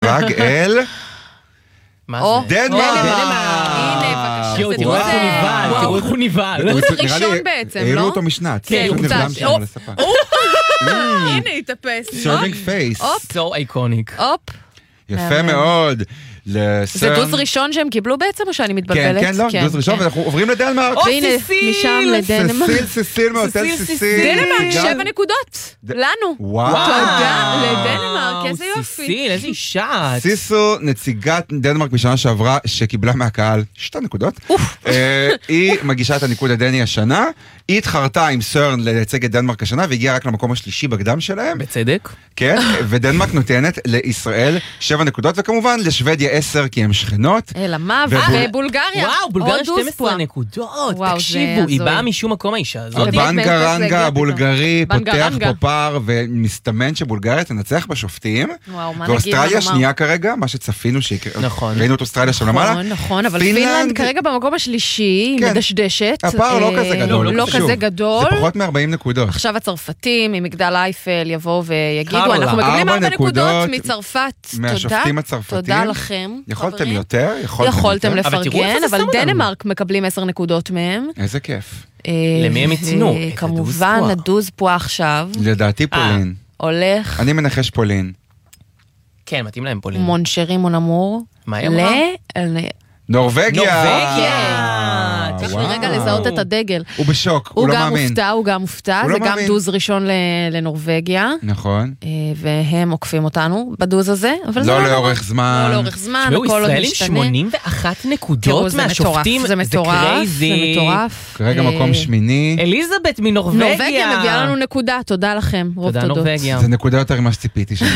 מדורג אל... מה זה? דנמרק! הנה, בבקשה. תראו איך הוא נבעל. הוא ראשון בעצם, לא? העלו אותו משנת. כן, הוא קצת. הנה, התאפס. סרווינג פייס. So iconic. הופ. יפה מאוד. זה דוז ראשון שהם קיבלו בעצם, או שאני מתבלבלת? כן, לא, דוז ראשון, ואנחנו עוברים לדנמרק. והנה, משם לדנמרק. סיסיל מאוטל סיסיל. דנמרק, 7 נקודות. לנו. וואו. תודה לדנמרק, איזה יופי. סיסיל, איזה אישה. סיסו, נציגת דנמרק בשנה שעברה, שקיבלה מהקהל 2 נקודות. היא מגישה את הניקוד הדני השנה. היא התחרתה עם סרן לייצג את דנמרק השנה, והגיעה רק למקום השלישי בקדם שלהם. בצדק. כן, ודנמרק נותנת לישראל 7 נקודות, וכמובן לשוודיה 10, כי הם שכנות. אלא מה, ובולגריה. וואו, בולגריה 12 נקודות. תקשיבו, היא באה משום מקום האישה הזאת. הבנגרנגה הבולגרי פותח פה פער, ומסתמן שבולגריה תנצח בשופטים. ואוסטרליה שנייה כרגע, מה שצפינו שיקרה. נכון. ראינו את אוסטרליה של למעלה. נכון, אבל פינלנד כרגע במקום השלישי, היא מדשדשת. הפער לא כזה גדול. לא כזה גדול. זה פחות מ-40 נקודות. עכשיו הצרפתים ממגדל אייפל יבואו ויגידו, אנחנו מקבלים 4 נקודות מצרפת. מהשופטים הצרפתים. תודה לכם. יכולתם יותר, יכולתם לפרגן, אבל דנמרק מקבלים 10 נקודות מהם. איזה כיף. למי הם יצנו? כמובן, הדוז פה עכשיו. לדעתי פולין. הולך. אני מנחש פולין. כן, מתאים להם פולין. מונשרי מונמור. מה היא אמרה? נורווגיה. צריך לרגע לזהות את הדגל. הוא בשוק, הוא לא מאמין. הוא גם מופתע, זה גם דוז ראשון לנורווגיה. נכון. והם עוקפים אותנו בדוז הזה. לא לאורך זמן. לא לאורך זמן, תשמעו, הכל עוד ישראל משתנה. 81 נקודות מהשופטים, זה מטורף, זה מטורף. כרגע מקום שמיני. אליזבת מנורווגיה. נורווגיה מביאה לנו נקודה, תודה לכם. תודה נורווגיה. זה נקודה יותר ממה שציפיתי שאני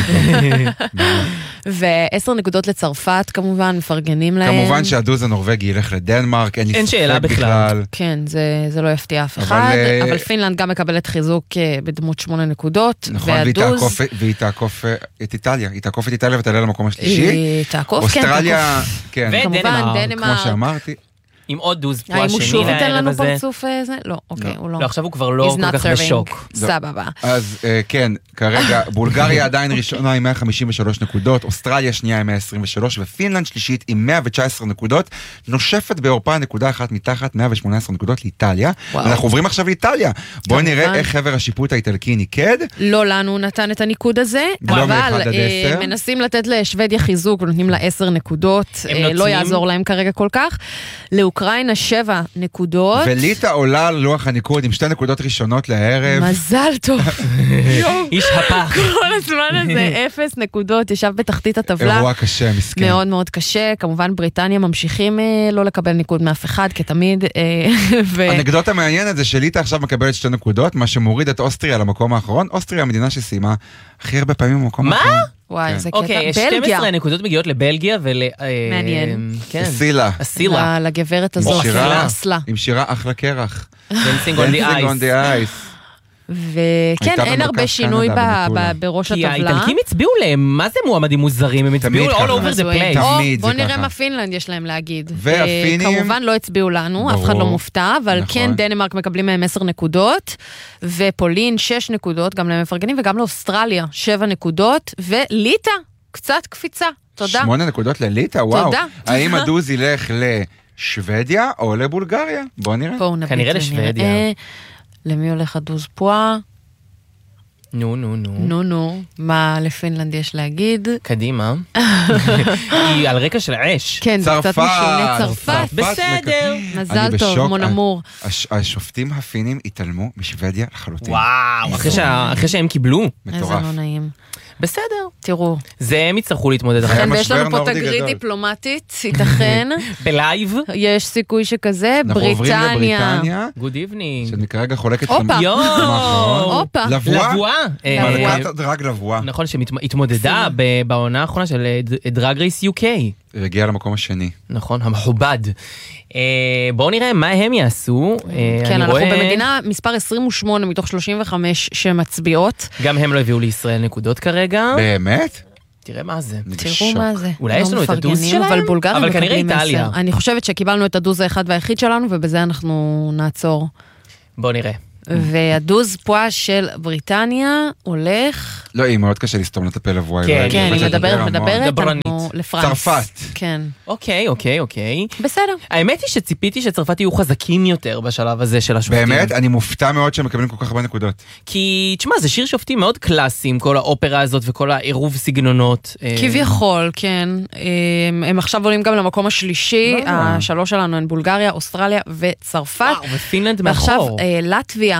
ו10 נקודות לצרפת כמובן, מפרגנים להם. כמובן שהדוז הנורווגי ילך לדנמרק, אין שאלה בכלל. כן, זה לא יפתיע אף אחד, אבל פינלנד גם מקבלת חיזוק בדמות 8 נקודות. נכון, והיא תעקוף את איטליה, ותעלה למקום השלישי. היא תעקוף, כן, אוסטרליה, כן. כמובן, דנמרק. כמו שאמרתי. עם עוד דוז פה השני. האם הוא שוב ייתן לנו פרצוף זה? לא, אוקיי, הוא לא. לא, עכשיו הוא כבר לא כל כך בשוק. סבבה. אז כן, כרגע, בולגריה עדיין ראשונה עם 153 נקודות, אוסטרליה שנייה עם 123, ופינלנד שלישית עם 119 נקודות, נושפת באירופה נקודה אחת מתחת, 118 נקודות לאיטליה. אנחנו עוברים עכשיו לאיטליה. בואו נראה איך חבר השיפוט האיטלקי ניקד. לא לנו נתן את הניקוד הזה, אבל מנסים לתת לשוודיה חיזוק, ונותנים לה 10 נקודות, לא יעזור להם כרגע כל כך. לאוקראינה 7 נקודות. וליטה עולה על לוח הניקוד עם 2 נקודות ראשונות לערב. מזל טוב. איש הפח. כל הזמן הזה 0 נקודות, ישב בתחתית הטבלה. אירוע קשה, מסכן. מאוד מאוד קשה. כמובן בריטניה ממשיכים לא לקבל ניקוד מאף אחד, כתמיד. הנקדות המעניינת זה שליטה עכשיו מקבלת 2 נקודות, מה שמוריד את אוסטריה למקום האחרון. אוסטריה המדינה שסיימה הכי הרבה פעמים במקום האחרון. מה? וואי, זה קטע. אוקיי, 12 נקודות מגיעות לבלגיה מעניין. אסילה. לגברת הזאת. עם שירה אחלה קרח. Dancing on the Ice. וכן, אין הרבה שינוי בראש הטבלה. כי האיטלקים הצביעו להם, מה זה מועמדים מוזרים? הם הצביעו all over the place. בוא נראה מה פינלנד יש להם להגיד. והפינים... כמובן לא הצביעו לנו, אף אחד לא מופתע, אבל כן דנמרק מקבלים מהם 10 נקודות, ופולין 6 נקודות, גם להם מפרגנים, וגם לאוסטרליה 7 נקודות, וליטה, קצת קפיצה. תודה. 8 נקודות לליטה, וואו. האם הדוז ילך לשוודיה או לבולגריה? בוא נראה. כנראה לשוודיה. למי הולך הדוז פועה? נו. מה לפינלנד יש להגיד? קדימה. היא על רקע של אש. כן, זה קצת משונה. צרפת. בסדר. מזל טוב, מונמור. השופטים הפינים התעלמו משוודיה לחלוטין. וואו, אחרי שהם קיבלו. איזה לא נעים. בסדר. תראו. זה הם יצטרכו להתמודד. כן, ויש לנו פה תגרית דיפלומטית, ייתכן. בלייב. יש סיכוי שכזה. אנחנו עוברים לבריטניה. Good evening. שאני כרגע חולקת אופה. לבואה. מלכת דרג לבואה. נכון, שהתמודדה בעונה האחרונה של דרג רייס UK. והגיעה למקום השני. נכון, המכובד. בואו נראה מה הם יעשו. כן, אנחנו במדינה מספר 28 מתוך 35 שמצביעות. גם הם לא הביאו לישראל נקודות כרגע. באמת? תראה מה זה. תראו מה זה. אולי יש לנו את הדוז שלהם? אבל כנראה איטליה. אני חושבת שקיבלנו את הדוז האחד והיחיד שלנו, ובזה אנחנו נעצור. בואו נראה. והדוז פואה של בריטניה הולך... לא, היא מאוד קשה לסתום לטפל לבואה. כן, היא מדברת, אנחנו לפרנס. צרפת. כן. אוקיי. בסדר. האמת היא שציפיתי שצרפת יהיו חזקים יותר בשלב הזה של השופטים. באמת? אני מופתע מאוד שהם מקבלים כל כך הרבה נקודות. כי, תשמע, זה שיר שופטים מאוד קלאסי, עם כל האופרה הזאת וכל העירוב סגנונות. כביכול, כן. הם עכשיו עולים גם למקום השלישי, השלוש שלנו הן בולגריה, אוסטרליה וצרפת. וואו, ופינלנד ועכשיו מאחור. לטביה.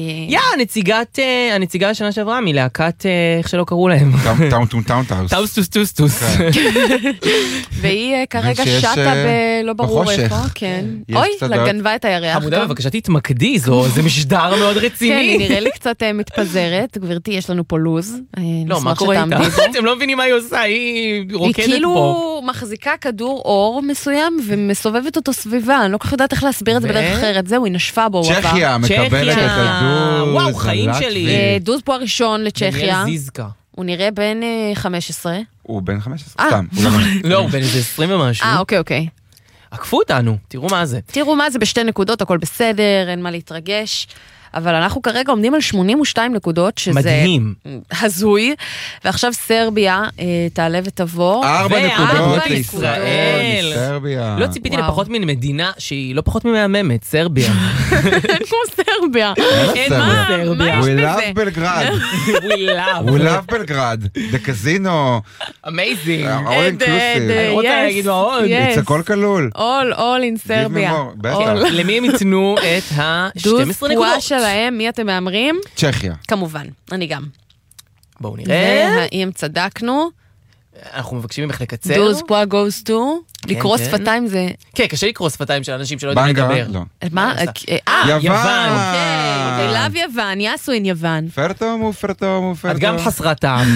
הנציגה השנה שעברה מלהקת, איך שלא קראו להם. טאוס. והיא כרגע שטה לא ברור איפה. אוי, גנבה את הירח. חמודה, בבקשה תתמקדי, זה משדר מאוד רציני. כן, היא נראה לי קצת מתפזרת. גברתי, יש לנו פה לוז. לא, מה קורה איתה? אתם לא מבינים מה היא עושה, היא רוקדת פה. היא כאילו מחזיקה כדור אור מסוים ומסובבת אותו סביבה. אני לא כל כך יודעת איך להסביר את זה בדרך אחרת. זהו, היא נשפה בו. צ'כיה מקבלת את הדוז. וואו, חיים שלי. דוז פה הראשון לצ'כיה. הוא נראה בן 15. הוא בן 15, סתם. לא, הוא בן איזה 20 ומשהו. אוקיי. עקפו אותנו, תראו מה זה. בשתי נקודות, הכל בסדר, אין מה להתרגש. אבל אנחנו כרגע עומדים על 82 נקודות, שזה מדהים. הזוי, ועכשיו סרביה תעלה ותבוא. 4 נקודות לישראל. סרביה. לא ציפיתי לפחות ממדינה שהיא לא פחות ממהממת, סרביה. אין כמו סרביה. אין מה סרביה. We love בלגרד. We love בלגרד. The casino. Amazing. all inclusive. אני רוצה להגיד מאוד. It's הכל כלול. all in סרביה. למי הם יתנו את ה-12 נקודות? שלהם, מי אתם מאמרים? צ'כיה. כמובן, אני גם. בואו נראה. והאם צדקנו? אנחנו מבקשים ממך לקצר. דוז פואה goes to. לקרוא שפתיים זה... כן, קשה לקרוא שפתיים של אנשים שלא יודעים לדבר. לא. מה? יוון. אוקיי, לב יוון, יעשו אין יוון. פרטום. את גם חסרת טעם.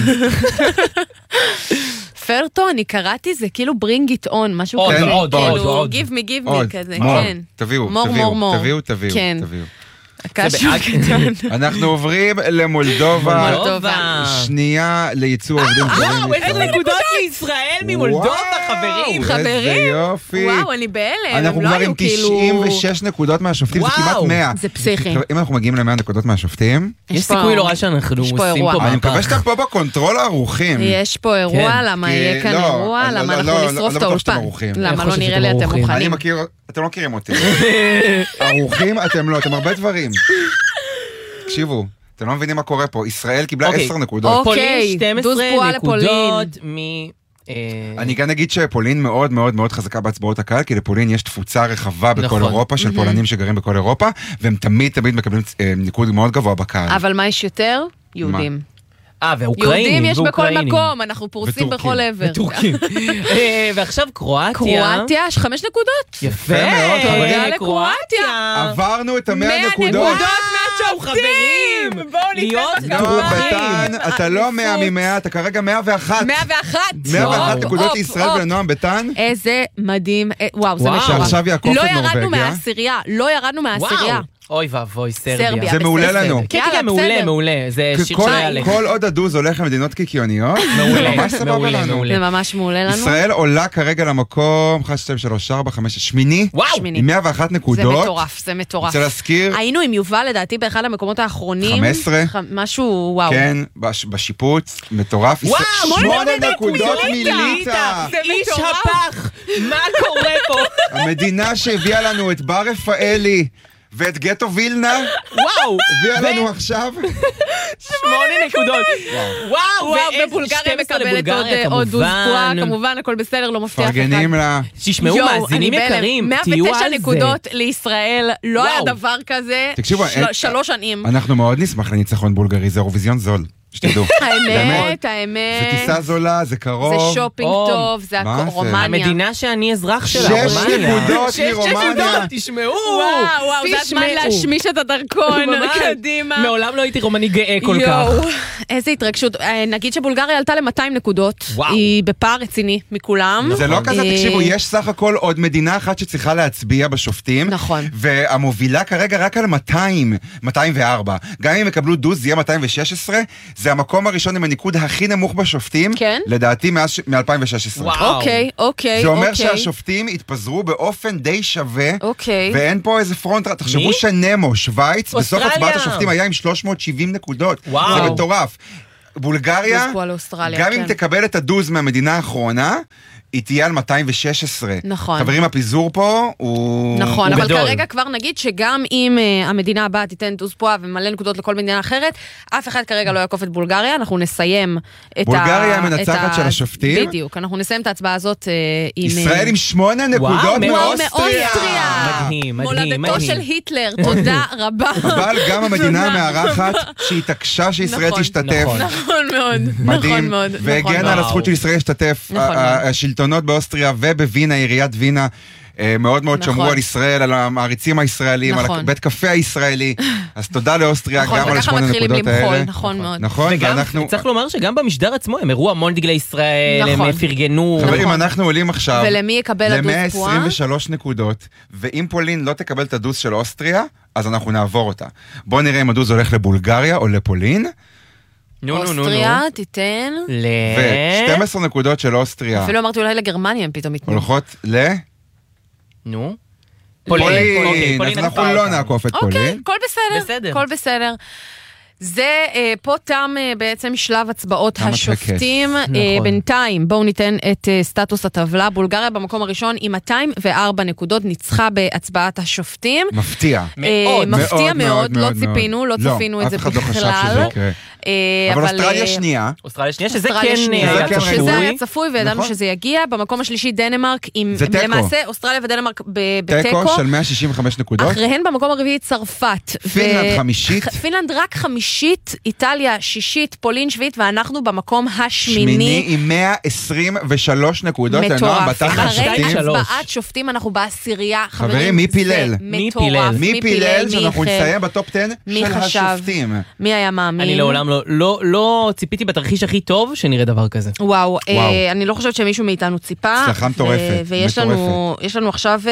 פרטו, אני קראתי, זה כאילו bring it on, משהו כזה. עוד. give me כזה, כן. תביאו. כן. אנחנו עוברים למולדובה. שנייה לייצוא עובדים. וואו, איזה נקודות לישראל ממולדובה, חברים. איזה יופי. וואו, אני בהלם. אנחנו כבר עם 96 נקודות מהשופטים, זה כמעט 100. זה פסיכי. אם אנחנו מגיעים ל100 נקודות מהשופטים, יש סיכוי לא רע שאנחנו עושים פה מהפך. אני מקווה שאתם פה בקונטרול הערוכים. יש פה אירוע, למה יהיה כאן אירוע? למה אנחנו נשרוף את האולפן? למה לא נראה לי אתם מוכנים? אני מכיר, אתם לא מכירים אותי. ערוכים אתם לא, אתם הרבה דברים. תקשיבו, אתם לא מבינים מה קורה פה. ישראל קיבלה 10 נקודות. פולין 12 נקודות אני גם אגיד שפולין מאוד מאוד מאוד חזקה בהצבעות הקהל, כי לפולין יש תפוצה רחבה בכל אירופה, של פולנים שגרים בכל אירופה, והם תמיד מקבלים ניקוד מאוד גבוה בקהל. אבל מה יש יותר? יהודים. ואוקראינים. יהודים יש בכל מקום, אנחנו פורסים בכל עבר. וטורקים. ועכשיו קרואטיה. קרואטיה, יש 5 נקודות. יפה מאוד, תודה לקרואטיה. עברנו את 100 נקודות. 100 נקודות מהשופטים. בואו ניתן בטן, אתה לא 100 מ-100, אתה כרגע 101. 101 נקודות לישראל ולנועם בטן. איזה מדהים. וואו, זה משורר. שעכשיו יעקוף את נורווגיה. לא ירדנו מהעשירייה. אוי ואבוי, סרביה. זה מעולה לנו. כן, מעולה. זה שיר שיעלה. כל עוד הדוז הולך למדינות קיקיוניות, זה ממש סבבה לנו. זה ממש מעולה לנו. ישראל עולה כרגע למקום 1, 2, 3, 4, 5, 8. עם 101 נקודות. זה מטורף. רוצה להזכיר. היינו עם יובל לדעתי באחד המקומות האחרונים. 15. משהו, וואו. כן, בשיפוץ, מטורף. 8 נקודות מליטה. זה איש הפח. מה קורה פה? המדינה שהביאה לנו את בר רפאלי. ואת גטו וילנה, וואו, הביאה לנו עכשיו 8 נקודות. וואו, ובולגריה מקבלת עוד דוז פואה, כמובן הכל בסדר, לא מפתיע אף אחד. פרגנים לה. תשמעו, מאזינים יקרים, תהיו על זה. 109 נקודות לישראל, לא היה דבר כזה, תקשיבו, 3 שנים. אנחנו מאוד נשמח לניצחון בולגרי, זה אירוויזיון זול. שתדעו. האמת. זה טיסה זולה, זה קרוב. זה שופינג טוב, זה רומניה. המדינה שאני אזרח שלה, 6 נקודות מרומניה. תשמעו. וואו, זה הזמן להשמיש את הדרכון. קדימה. מעולם לא הייתי רומני גאה כל כך. איזה התרגשות. נגיד שבולגריה עלתה ל200 נקודות. היא בפער רציני מכולם. זה לא כזה, תקשיבו, יש סך הכל עוד מדינה אחת שצריכה להצביע בשופטים. נכון. והמובילה כרגע רק על 200, 204. גם אם יקבלו דוז, זה יהיה 216. זה המקום הראשון עם הניקוד הכי נמוך בשופטים, לדעתי מ-2016. אוקיי. זה אומר שהשופטים התפזרו באופן די שווה, ואין פה איזה פרונט, תחשבו שנמו, שוויץ, בסוף הצבעת השופטים היה עם 370 נקודות. זה מטורף. בולגריה, גם אם תקבל את הדוז מהמדינה האחרונה, היא תהיה על 216. נכון. חברים, הפיזור פה הוא גדול. נכון, אבל כרגע כבר נגיד שגם אם המדינה הבאה תיתן דוז פה ומלא נקודות לכל מדינה אחרת, אף אחד כרגע לא יעקוף את בולגריה, אנחנו נסיים את בולגריה המנצחת של השופטים. בדיוק, אנחנו נסיים את ההצבעה הזאת עם... ישראל עם 8 נקודות מאוסטריה. מדהים. מולדתו של היטלר, תודה רבה. אבל גם המדינה המארחת שהתעקשה שישראל תשתתף. נכון מאוד. מדהים. והגנה על הזכות של ישראל להשתתף. השלטונות באוסטריה ובווינה, עיריית וינה, מאוד מאוד שמרו על ישראל, על המעריצים הישראלים, על בית קפה הישראלי. אז תודה לאוסטריה גם על 8 נקודות האלה. נכון מאוד. נכון, ואנחנו... צריך לומר שגם במשדר עצמו הם הראו המון דגלי ישראל, הם פרגנו. חברים, אנחנו עולים עכשיו ולמי יקבל הדוס פה? ל-123 נקודות, ואם פולין לא תקבל את הדוס של אוסטריה, אז אנחנו נעבור אותה. בואו נראה אם הדוס הולך לבולגריה או לפולין. אוסטריה תיתן ו-12 נקודות של אוסטריה. אפילו אמרתי אולי לגרמניה הם פתאום יתנו. הולכות פולין. אז אנחנו לא נעקוף את פולין. אוקיי, כל בסדר. זה פה תם בעצם שלב הצבעות השופטים. בינתיים בואו ניתן את סטטוס הטבלה. בולגריה במקום הראשון עם 204 נקודות, ניצחה בהצבעת השופטים. מפתיע מאוד, לא צפינו את זה בכלל. אבל אוסטרליה שנייה, שזה כן היה צפוי וידענו שזה יגיע. במקום השלישי דנמרק עם למעשה אוסטרליה ודנמרק בתיקו של 165 נקודות. אחריהן במקום הרביעי צרפת, פינלנד רק חמישית, איטליה שישית, פולין שביעית, ואנחנו במקום השמיני עם 123 נקודות. מטורף. אחרי הצבעת שופטים אנחנו בעשירייה. חברים, מי פילל שאנחנו נסיים בטופ 10 של השופטים? מי היה מאמין? אני לעולם לא ציפיתי בתרחיש הכי טוב שנראה דבר כזה. וואו, אני לא חושבת שמישהו מאיתנו ציפה. הצלחה מטורפת. ויש לנו עכשיו...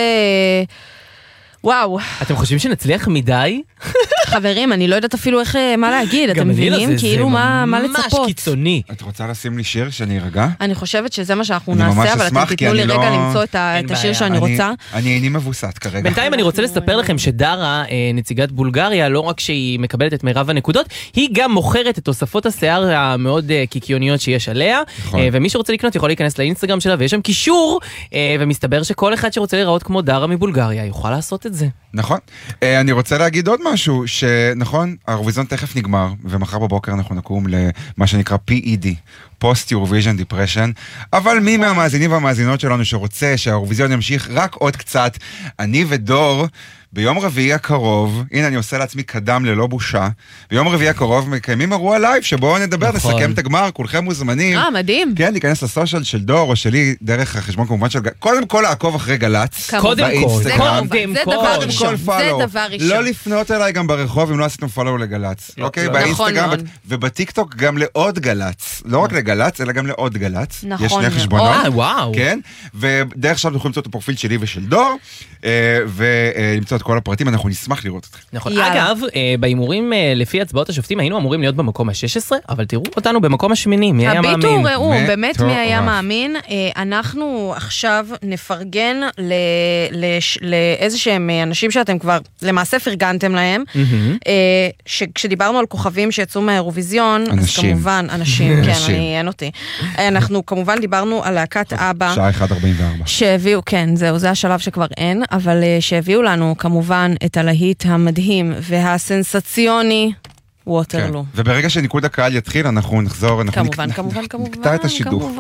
וואו. אתם חושבים שנצליח מדי? חברים, אני לא יודעת אפילו מה להגיד, אתם מבינים? כאילו מה לצפות. ממש קיצוני. את רוצה לשים לי שיר שאני ארגע? אני חושבת שזה מה שאנחנו נעשה, אבל אתם תיתנו לי רגע למצוא את השיר שאני רוצה. אני איני מבוסת כרגע. בינתיים אני רוצה לספר לכם שדרה, נציגת בולגריה, לא רק שהיא מקבלת את מירב הנקודות, היא גם מוכרת את תוספות השיער המאוד קיקיוניות שיש עליה, ומי שרוצה לקנות יכול להיכנס לאינסטגרם שלה, ויש שם קישור, ומסתבר שכל אחד שרוצה להיראות כמו דרה מבולגריה יוכל לעשות את זה. נכון. אני רוצה להגיד עוד משהו, שנכון, האירוויזיון תכף נגמר, ומחר בבוקר אנחנו נקום למה שנקרא PED, Post Eurovision Depression, אבל מי מהמאזינים והמאזינות שלנו שרוצה שהאירוויזיון ימשיך רק עוד קצת, אני ודור, ביום רביעי הקרוב, הנה אני עושה לעצמי קדם ללא בושה, ביום רביעי הקרוב מקיימים אירוע לייב, שבו נדבר, נסכם את הגמר, כולכם מוזמנים. מדהים. כן, להיכנס לסושיאל של דור או שלי, דרך החשבון כמובן של... קודם כל לעקוב אחרי גלץ. קודם כל. זה דבר ראשון. לא לפנות אליי גם ברחוב, אם לא עשיתם פולו לגלץ. אוקיי? באינסטגרם ובטיקטוק גם לעוד גלץ. לא רק לגלץ, אלא גם לעוד גלץ. יש שני חשבונות. וואו. כן? ודרך שם יכולים למצוא את הפרופיל שלי ושל דור, ולמצוא את כל הפרטים, אנחנו נשמח לראות אתכם. נכון. אגב, בהימורים לפי הצבעות השופטים היינו אמורים להיות במקום ה-16, אבל תראו אותנו במקום השמיני, מי היה מאמין? הביטו, ראו, באמת מי היה מאמין. אנחנו עכשיו נפרגן לאיזה שהם אנשים שאתם כבר למעשה פרגנתם להם, שכשדיברנו על כוכבים שיצאו מהאירוויזיון, אז כמובן, אנשים, כן, אין אותי. אנחנו כמובן דיברנו על להקת אבא. שעה 1:44. שהביאו, כן, זהו, זה השלב שכבר אין, אבל שהביאו לנו כמובן את הלהיט המדהים והסנסציוני ווטרלו. וברגע שניקוד הקהל יתחיל, אנחנו נחזור, כמובן, נקטע את השידור.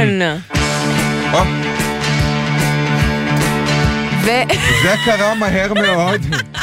זה קרה מהר מאוד.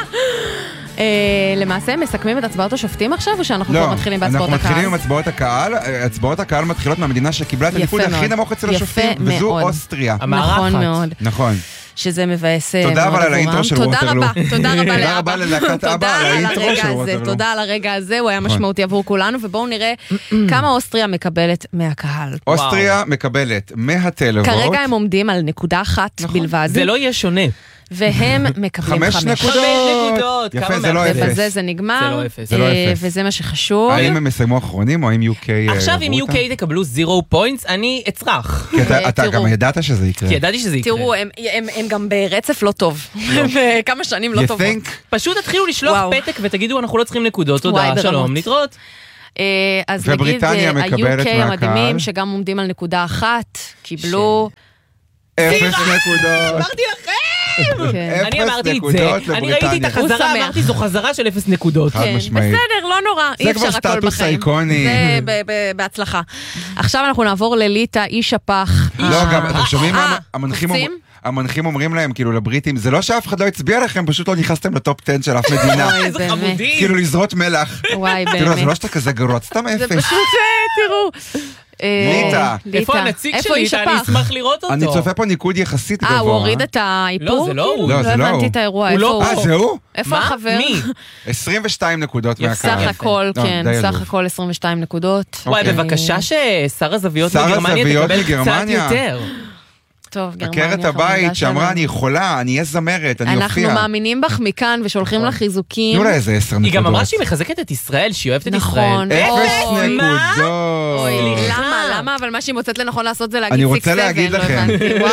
למעשה מסכמים את הצבעות השופטים עכשיו, או שאנחנו כבר מתחילים בהצבעות הקהל? אנחנו מתחילים עם הצבעות הקהל. הצבעות הקהל מתחילות מהמדינה שקיבלה את הניקוד הכי נמוך אצל השופטים, וזו אוסטריה. נכון מאוד. נכון. שזה מבאס תודה רבה על האינטרו של ווטרלו. תודה רבה ללהקת אבא על האינטרו של ווטרלו. תודה על הרגע הזה, הוא היה משמעותי עבור כולנו, ובואו נראה כמה אוסטריה מקבלת מהקהל. אוסטריה מקבלת מהטלוות. כרגע הם עומדים על 1 בלבד. זה לא יהיה שונה. והם מקבלים 5 נקודות. יפה, זה לא 0. ובזה זה נגמר, וזה מה שחשוב. האם הם מסיימו אחרונים, או האם UK... עכשיו אם UK תקבלו 0 פוינטס, אני אצרח. כי אתה גם ידעת שזה יקרה. כי ידעתי שזה יקרה. תראו, הם גם ברצף לא טוב. וכמה שנים לא טובות. פשוט תתחילו לשלוח פתק ותגידו, אנחנו לא צריכים נקודות. תודה, שלום, נתראות. אז נגיד, ה-UK המדהימים שגם עומדים על נקודה 1, קיבלו 0 נקודות. אמרתי לכם! אני אמרתי את זה. אני ראיתי את החזרה, אמרתי זו חזרה של 0 נקודות. חד משמעית. בסדר, לא נורא. זה כבר סטטוס אייקוני. זה בהצלחה. עכשיו אנחנו נעבור לליטה, איש הפח. לא, גם, אתם שומעים המנחים אומרים להם, כאילו לבריטים, זה לא שאף אחד לא הצביע לכם, פשוט לא נכנסתם לטופ 10 של אף מדינה. איזה חמודים. כאילו לזרות מלח. וואי, באמת. תראו, זה לא שאתה כזה גרוע, סתם 0. זה פשוט, תראו. ליטה. איפה הנציג של ליטה? אני אשמח לראות אותו. אני צופה פה ניקוד יחסית גבוה. הוא הוריד את האיפור? לא, זה לא הוא. לא הבנתי את האירוע. זה הוא? איפה החבר? מי? 22 נקודות מהקהל. סך הכל, כן, סך הכל 22 נקודות. וואי, בבקשה ששר הזוויות מגרמניה תקבל קצת יותר. טוב, גרמניה. עקרת הבית שאמרה, אני יכולה, אני אהיה זמרת, אני אופיע. אנחנו מאמינים בך מכאן ושולחים לך חיזוקים. תנו לה איזה 10 נקודות. היא גם אמרה שהיא מחזקת את ישראל, שהיא אוהבת את ישראל. נכון. 0 נקודות. למה? אבל מה שהיא מוצאת לנכון לעשות זה להגיד 6-7. אני רוצה להגיד לכם.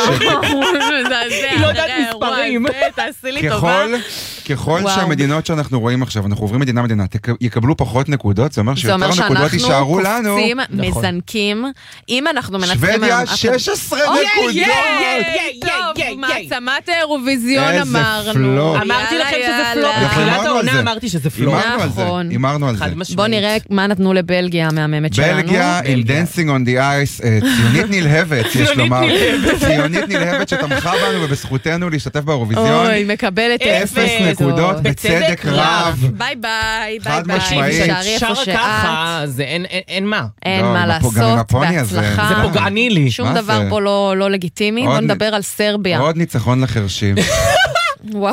היא לא יודעת מספרים. תעשי לי טובה. ככל שהמדינות שאנחנו רואים עכשיו, אנחנו עוברים מדינה, יקבלו פחות נקודות, זה אומר שיותר נקודות יישארו לנו. זה אומר שאנחנו קופצים, מזנקים. אם אנחנו מנצחים... שוודיה 16 נקודות. טוב, מעצמת האירוויזיון אמרנו. אמרתי לכם שזה פלופ, בתחילת העונה אמרתי שזה פלופ. הימרנו על זה. בוא נראה מה נתנו לבלגיה המאממת שלנו. בלגיה עם Dancing on the Ice, ציונית נלהבת, יש לומר. ציונית נלהבת שתמכה בנו ובזכותנו להשתתף באירוויזיון. אוי, מקבלת 0 נקודות, בצדק רב. ביי ביי. חד משמעית. שרה ככה, אין מה. אין מה לעשות, בהצלחה. זה פוגעני לי. שום דבר פה לא לגיטימי. בוא נדבר על סרביה. עוד ניצחון לחרשים. וואו.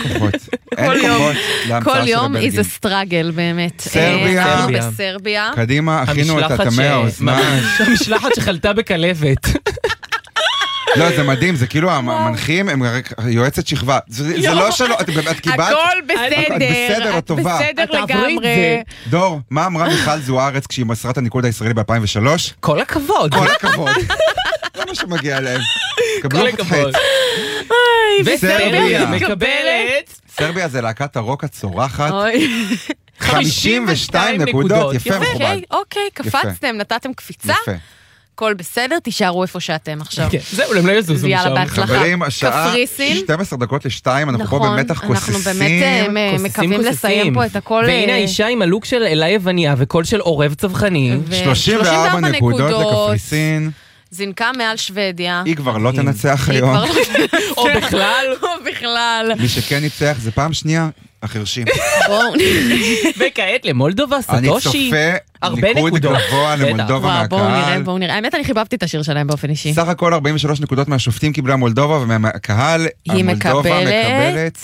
כל יום is a struggle באמת. סרביה. בסרביה. קדימה, הכינו את התמי האוזניים. המשלחת שחלתה בכלבת. לא, זה מדהים, זה כאילו המנחים הם יועצת שכבה. זה לא שלא, את קיבלת... הכל בסדר. את בסדר, את טובה. בסדר לגמרי. דור, מה אמרה מיכל זוארץ כשהיא מסרה את הניקוד הישראלי ב-2003? כל הכבוד. כל הכבוד. זה מה שמגיע להם. כל הכבוד. וסרביה מקבלת. סרביה זה להקת הרוק הצורחת. 52 נקודות. יפה מכובד. אוקיי, קפצתם, נתתם קפיצה. יפה. הכל בסדר, תישארו איפה שאתם עכשיו. זהו, הם לא יזוזו משם. ויאללה, בהצלחה. חברים, השעה 12 דקות ל-2, אנחנו פה במתח כוססים. אנחנו באמת מקווים לסיים פה את הכל. והנה האישה עם הלוק של אליי יווניה וקול של עורב צבחני. 34 נקודות לקפריסין. זינקה מעל שוודיה. היא כבר לא תנצח היום. או בכלל. מי שכן ניצח זה פעם שנייה, החרשים. וכעת למולדובה, סטושי. אני צופה ניקוד גבוה למולדובה מהקהל. בואו נראה. האמת אני חיבבתי את השיר שלהם באופן אישי. סך הכל 43 נקודות מהשופטים קיבלה מולדובה, ומהקהל היא מקבלת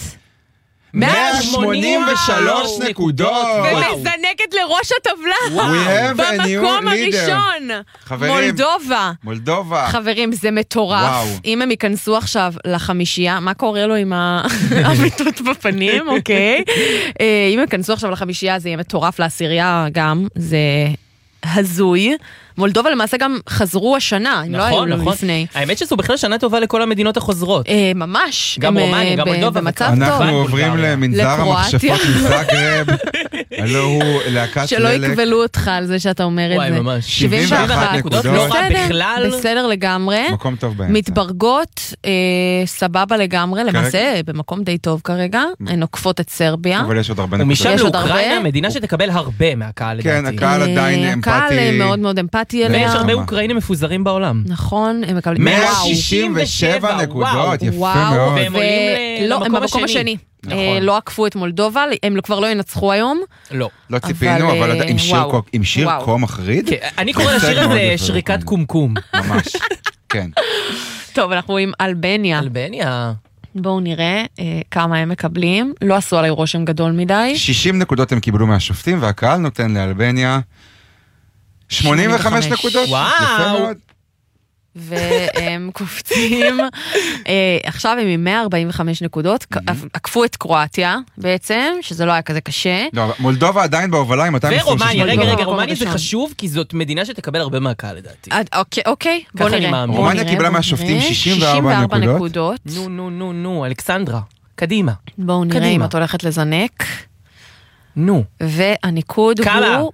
183 נקודות. ומזנקת לראש הטבלה. במקום הראשון. מולדובה. חברים, זה מטורף. אם הם ייכנסו עכשיו לחמישייה, מה קורה לו עם האמיתות בפנים, אוקיי? אם הם ייכנסו עכשיו לחמישייה, זה יהיה מטורף לעשירייה גם. זה הזוי. מולדובה למעשה גם חזרו השנה, אם לא היו לפני. האמת שזו בכלל שנה טובה לכל המדינות החוזרות. ממש. גם רומניה, גם מולדובה. במצב טוב. אנחנו עוברים למנזר המכשפות מזאגרב. הלא הוא להקת שלא יקבלו אותך על זה שאתה אומר את זה. וואי, ממש. 71 נקודות. לא רע בכלל. בסדר לגמרי. מקום טוב באמצע. מתברגות, סבבה לגמרי, למעשה במקום די טוב כרגע. הן עוקפות את סרביה. אבל יש עוד הרבה נקודות. ומשם לאוקראינה, מדינה שתקבל הרבה מהקהל לדעתי. כן, הקהל עדיין אמפתי. הקהל מאוד מאוד אמפתי אליה. ויש הרבה אוקראינים מפוזרים בעולם. נכון, הם מקבלים 167 נקודות, יפה מאוד. והם עולים למקום השני. לא עקפו את מולדובה, הם כבר לא ינצחו היום. לא ציפינו, אבל עם שיר כה מחריד. אני קורא לשיר הזה שריקת קומקום. ממש, כן. טוב, אנחנו עם אלבניה. בואו נראה כמה הם מקבלים. לא עשו עליי רושם גדול מדי. 60 נקודות הם קיבלו מהשופטים, והקהל נותן לאלבניה 85 נקודות. וואו. והם קופצים, עכשיו הם עם 145 נקודות, עקפו את קרואטיה בעצם, שזה לא היה כזה קשה. לא, מולדובה עדיין בהובלה עם 226 נקודות. רגע, רומניה זה חשוב, כי זאת מדינה שתקבל הרבה מהקהל לדעתי. אוקיי, בוא נראה. רומניה קיבלה מהשופטים 64 נקודות. נו, אלכסנדרה, קדימה. בואו נראה אם את הולכת לזנק. נו. והניקוד הוא...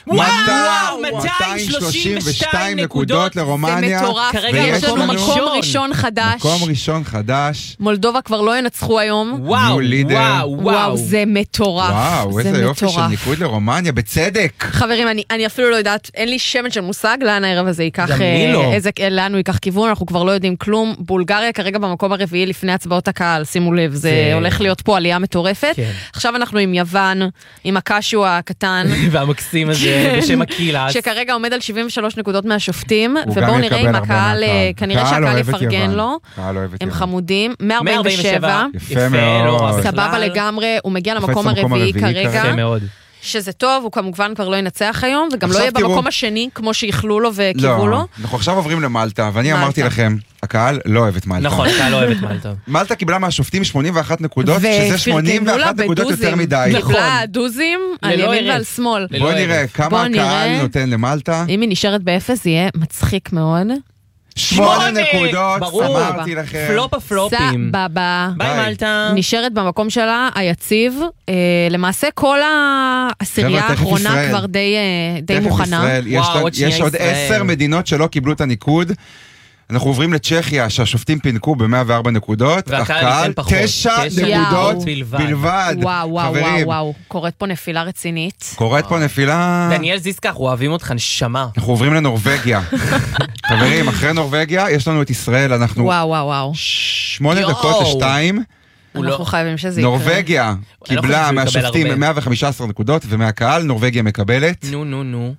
232 נקודות לרומניה. זה מטורף, ויש לנו מקום ראשון חדש. מקום ראשון חדש. מולדובה כבר לא ינצחו היום. וואו, זה מטורף. וואו, איזה יופי של ניקוד לרומניה, בצדק. חברים, אני אפילו לא יודעת, אין לי שמץ של מושג לאן הערב הזה ייקח, לאן הוא ייקח כיוון, אנחנו כבר לא יודעים כלום. בולגריה כרגע במקום הרביעי לפני הצבעות הקהל, שימו לב, זה הולך להיות פה עלייה מטורפת. עכשיו אנחנו עם יוון, עם הקשו הקטן. והמקסים הזה. בשם הקהילה. שכרגע עומד על 73 נקודות מהשופטים, ובואו נראה אם הקהל, כנראה שהקהל יפרגן לו. הם חמודים. 147. יפה מאוד. סבבה לגמרי, הוא מגיע למקום הרביעי כרגע. שזה טוב, הוא כמובן כבר לא ינצח היום, וגם לא יהיה במקום השני, כמו שיכלו לו וקיוו לו. אנחנו עכשיו עוברים למלטה, ואני אמרתי לכם, הקהל לא אוהב את מלטה. נכון, הקהל לא אוהב את מלטה. מלטה קיבלה מהשופטים 81 נקודות, שזה 81 נקודות יותר מדי. קיבלה דוזים על ימין ועל שמאל. בואו נראה כמה הקהל נותן למלטה. אם היא נשארת באפס, יהיה מצחיק מאוד. 8 נקודות, אמרתי לכם. פלופ הפלופים. סבבה. ביי מלטה. נשארת במקום שלה, היציב. למעשה כל העשירייה האחרונה כבר די מוכנה. יש עוד 10 מדינות שלא קיבלו את הניקוד. אנחנו עוברים לצ'כיה, שהשופטים פינקו ב-104 נקודות. והקהל 9 נקודות בלבד. וואו. קורית פה נפילה רצינית. דניאל זיסקה, אנחנו אוהבים אותך, נשמה. אנחנו עוברים לנורווגיה. חברים, אחרי נורווגיה, יש לנו את ישראל, אנחנו... וואו. 8 דקות ל-2. אנחנו חייבים שזה יקרה. נורווגיה קיבלה מהשופטים 115 נקודות, ומהקהל נורווגיה מקבלת. נו.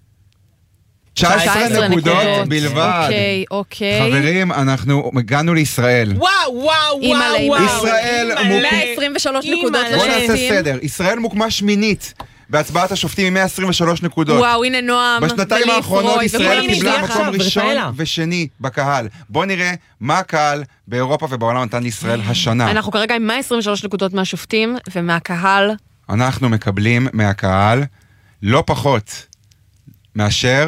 19 נקודות בלבד. אוקיי. חברים, אנחנו הגענו לישראל. וואו. ישראל 123 נקודות לשופטים. בוא נעשה סדר. ישראל מוקמה שמינית בהצבעת השופטים עם 123 נקודות. וואו, הנה נועם. בשנתיים האחרונות ישראל קיבלה מקום ראשון ושני בקהל. בוא נראה מה הקהל באירופה ובעולם נתן לישראל השנה. אנחנו כרגע עם 123 נקודות מהשופטים ומהקהל. אנחנו מקבלים מהקהל לא פחות מאשר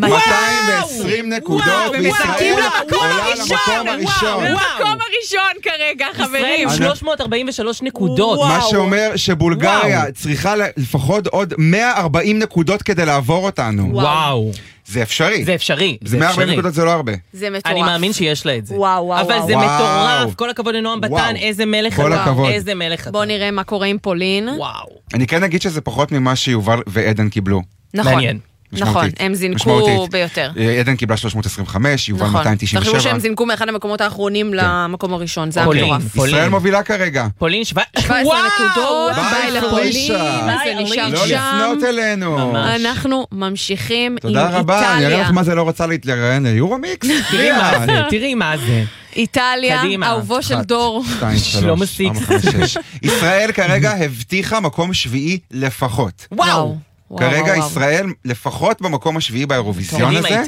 220 נקודות, וישראל עולה למקום הראשון. במקום הראשון כרגע, חברים. ישראל עם 343 נקודות. מה שאומר שבולגריה צריכה לפחות עוד 140 נקודות כדי לעבור אותנו. וואו. זה אפשרי. זה אפשרי. זה 140 נקודות, זה לא הרבה. זה מטורף. אני מאמין שיש לה את זה. וואו. אבל זה מטורף. כל הכבוד לנועם בטן, איזה מלך. כל הכבוד. איזה מלך. בוא נראה מה קורה עם פולין. וואו. אני כן אגיד שזה פחות ממה שיובל ועדן קיבלו. מעניין. נכון, הם זינקו ביותר. עדן קיבלה 325, יובל 297. תחשבו שהם זינקו מאחד המקומות האחרונים למקום הראשון, זה המטורף. ישראל מובילה כרגע. פולין 17 נקודות, ביי לפולין, זה נשאר שם. לא לפנות אלינו. אנחנו ממשיכים עם איטליה. תודה רבה, אני אראה לך מה זה לא רוצה להתראיין ליורומיקס. תראי מה זה. איטליה, אהובו של דור. 2, 3, 4, 5, 6. ישראל כרגע הבטיחה מקום שביעי לפחות. וואו. כרגע ישראל לפחות במקום השביעי באירוויזיון הזה.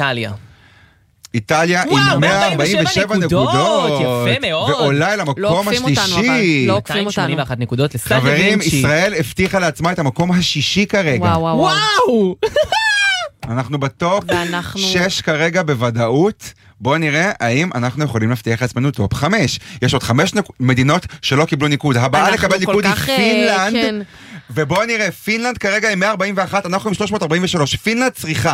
איטליה עם 147 נקודות. יפה מאוד. ועולה למקום השלישי. לא עוקפים אותנו. 281 נקודות לסטדיה חברים, וינצ'י. ישראל הבטיחה לעצמה את המקום השישי כרגע. וואו. אנחנו בטופ 6 כרגע בוודאות. בואו נראה האם אנחנו יכולים להבטיח לעצמנו טופ 5. יש עוד 5 מדינות שלא קיבלו ניקוד. הבאה לקבל ניקוד היא פינלנד. ובואו נראה, פינלנד כרגע עם 141, אנחנו עם 343. פינלנד צריכה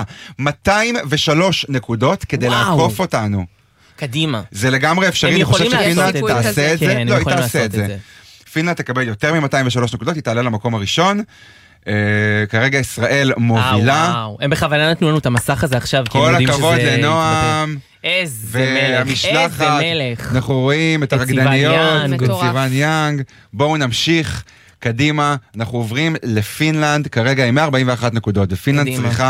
203 נקודות כדי לעקוף אותנו. קדימה. זה לגמרי אפשרי, אני חושב שפינלנד תעשה את זה. לא, היא תעשה את זה. פינלנד תקבל יותר מ-203 נקודות, היא תעלה למקום הראשון. כרגע ישראל מובילה. הם בכוונה נתנו לנו את המסך הזה עכשיו. כל הכבוד לנועם. איזה מלך. אנחנו רואים את הרקדניות, את סיוון יאנג. בואו נמשיך. קדימה, אנחנו עוברים לפינלנד, כרגע עם 141 נקודות, ופינלנד צריכה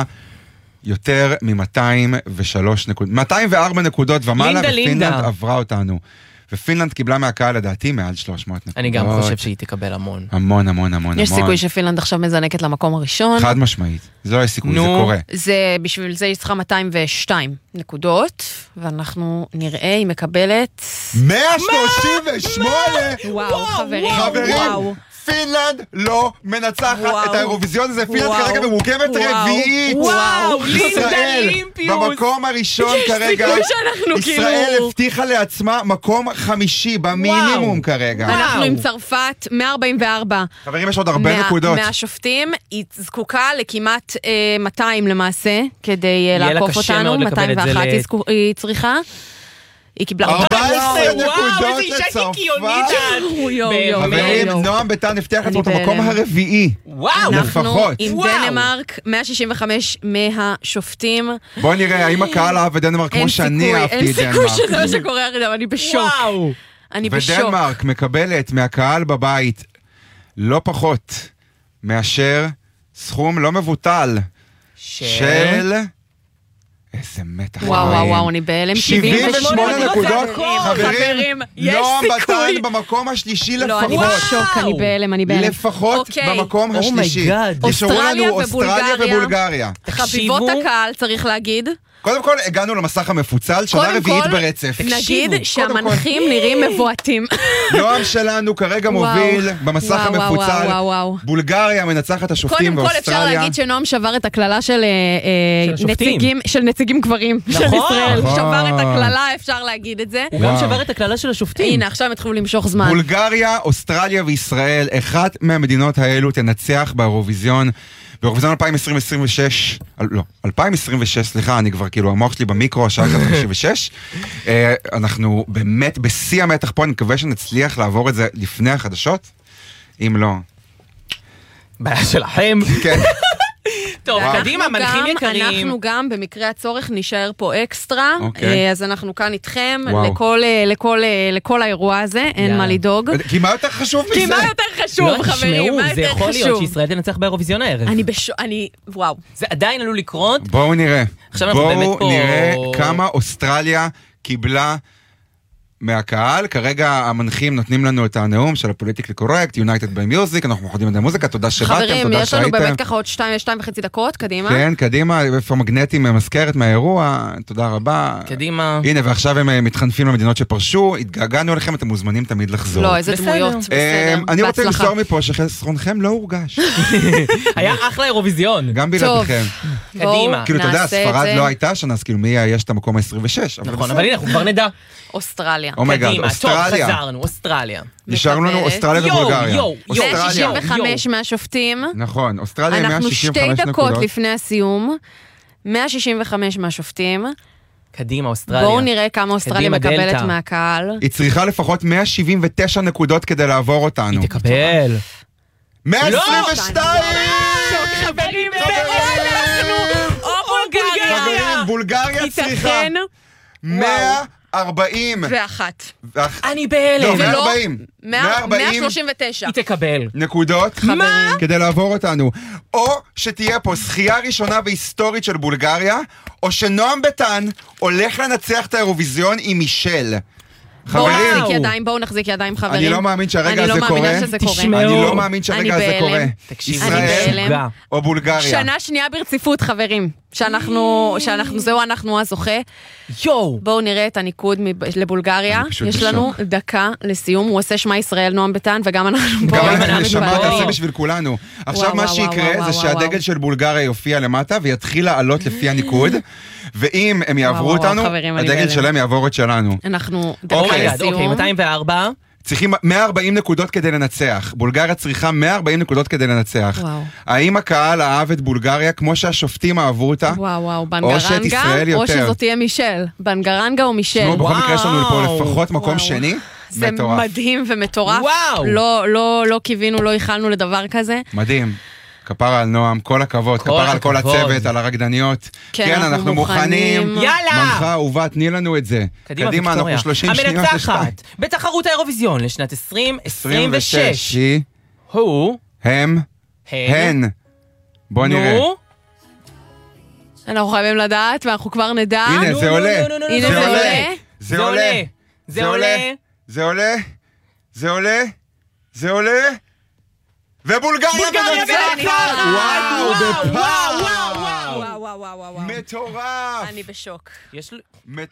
יותר מ-203 נקודות, 204 נקודות ומעלה, ופינלנד עברה אותנו. ופינלנד קיבלה מהקהל לדעתי מעל 300 נקודות. אני גם חושב שהיא תקבל המון. המון, המון, המון. יש סיכוי שפינלנד עכשיו מזנקת למקום הראשון. חד משמעית. זה לא יש סיכוי, זה קורה. בשביל זה היא צריכה 202 נקודות, ואנחנו נראה היא מקבלת... 138! וואו, חברים. חברים, פינלנד לא מנצחת את האירוויזיון הזה, פינלנד כרגע ממוקמת רביעית. וואו, ישראל במקום הראשון כרגע. ישראל הבטיחה לעצמה מקום חמישי במינימום כרגע. אנחנו עם צרפת 144. חברים, יש עוד הרבה נקודות. מהשופטים, היא זקוקה לכמעט 200 למעשה, כדי לעקוף אותנו, 201 היא צריכה. היא קיבלה 14 נקודות לצרפת. חברים, נועם ביטן הבטיח לעצמו את המקום הרביעי. אנחנו עם דנמרק, 165 מהשופטים. בואו נראה, האם הקהל אהב בדנמרק כמו שאני אהבתי את דנמרק. אין סיכוי שזה מה שקורה עכשיו, אני בשוק. ודנמרק מקבלת מהקהל בבית לא פחות מאשר סכום לא מבוטל של... איזה מתח. וואו, אני בהלם. 78 נקודות, חברים, נועם ביטן במקום השלישי לפחות. לא, אני בשוק, אני בהלם. לפחות במקום השלישי. נשארו לנו אוסטרליה ובולגריה. חביבות הקהל, צריך להגיד. קודם כל, הגענו למסך המפוצל, שנה רביעית ברצף. נגיד שהמנחים נראים מבועטים. נועם שלנו כרגע מוביל במסך המפוצל. בולגריה מנצחת השופטים באוסטרליה. קודם כל אפשר להגיד שנועם שבר את הכללה של נציגים גברים של ישראל. שבר את הכללה, אפשר להגיד את זה. הוא גם שבר את הכללה של השופטים. הנה, עכשיו התחילו למשוך זמן. בולגריה, אוסטרליה וישראל, אחת מהמדינות האלו תנצח באירוויזיון. באירוויזיון 2026, סליחה, אני כבר כאילו, המוח שלי במיקרו, השעה 56. אנחנו באמת בשיא המתח פה, אני מקווה שנצליח לעבור את זה לפני החדשות. אם לא... בעיה שלכם. כן. טוב, קדימה, מנחים יקרים. אנחנו גם, במקרה הצורך, נשאר פה אקסטרה, אז אנחנו כאן איתכם, לכל האירוע הזה, אין מה לדאוג. כי מה יותר חשוב מזה? כי מה יותר חשוב, חברים, מה יותר חשוב? זה יכול להיות שישראל תנצח באירוויזיון הערב. וואו. זה עדיין עלול לקרות. בואו נראה. בואו נראה כמה אוסטרליה קיבלה מהקהל. כרגע המנחים נותנים לנו את הנאום של הפוליטיקלי קורקט, United by Music, אנחנו מוכנים את המוזיקה, תודה שבאתם, תודה שהייתם. חברים, יש לנו באמת ככה עוד 2.5 דקות, קדימה. כן, קדימה, איפה מגנטים מזכרת מהאירוע, תודה רבה. קדימה. הנה, ועכשיו הם מתחנפים למדינות שפרשו, התגעגענו אליכם, אתם מוזמנים תמיד לחזור. לא, איזה דמויות, בסדר, אני רוצה למסור מפה שחסרונכם לא הורגש. היה אחלה אירוויזיון. גם בלעדיכם. קדימה. כאילו, אתה יודע, ספרד לא הייתה שנה, אז כאילו מי יש את המקום ה-26. נכון, אבל הנה, אנחנו כבר נדע. אוסטרליה. קדימה, טוב, חזרנו, אוסטרליה. נשארנו לנו אוסטרליה ובולגריה. 165 מהשופטים. נכון, אוסטרליה 165 נקודות. אנחנו 2 דקות לפני הסיום. 165 מהשופטים. קדימה, אוסטרליה. בואו נראה כמה אוסטרליה מקבלת מהקהל. היא צריכה לפחות 179 נקודות כדי לעבור אותנו. היא תקבל. 122! חברים, או בולגריה. חברים, בולגריה צריכה 140. אני בהלם. לא, 140. 139. היא תקבל. נקודות כדי לעבור אותנו. או שתהיה פה זכייה ראשונה והיסטורית של בולגריה, או שנועם ביטן הולך לנצח את האירוויזיון עם מישל. בואו נחזיק ידיים, חברים. אני לא מאמין שהרגע הזה קורה. אני לא מאמין שהרגע הזה קורה. ישראל או בולגריה. שנה שנייה ברציפות, חברים. שאנחנו הזוכה. בואו נראה את הניקוד לבולגריה. יש לנו דקה לסיום. הוא עושה שמה ישראל, נועם ביטן, וגם אנחנו פה. גם אנחנו נשמה תעשה בשביל כולנו. עכשיו מה שיקרה זה שהדגל של בולגריה יופיע למטה ויתחיל לעלות לפי הניקוד. ואם הם יעברו אותנו, הדגל שלהם יעבור את שלנו. אנחנו דקה לסיום. 204. צריכים 140 נקודות כדי לנצח. בולגריה צריכה 140 נקודות כדי לנצח. האם הקהל אהב את בולגריה כמו שהשופטים אהבו אותה? וואו, בנגרנגה, או שזאת תהיה מישל. בנגרנגה או מישל. בכל מקרה יש לנו פה לפחות מקום שני. זה מדהים ומטורף. לא קיווינו, לא ייחלנו לדבר כזה. מדהים. כפרה על נועם, כל הכבוד, כפרה על כל הצוות, על הרקדניות. כן, אנחנו מוכנים. יאללה! מנחה אהובה, תני לנו את זה. קדימה, אנחנו 30 שניות לשתיים. המנצחת בתחרות האירוויזיון לשנת 2026. הוא? הן. בוא נראה. אנחנו חייבים לדעת, ואנחנו כבר נדע. הנה, זה עולה. הנה, זה עולה. זה עולה. זה עולה. זה עולה, זה עולה, זה עולה, ובולגריה מנצחת! וואו, בפער! מטורף! אני בשוק.